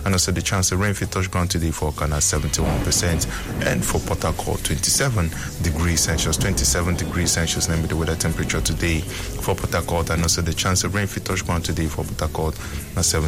and also the chance of rain fit touch ground today for Okana 71%, and for Port Harcourt 27 degrees Celsius, 27 degrees Celsius. Name the weather temperature today for Port Harcourt, and also the chance of rain fit touch ground today for Port Harcourt na 70.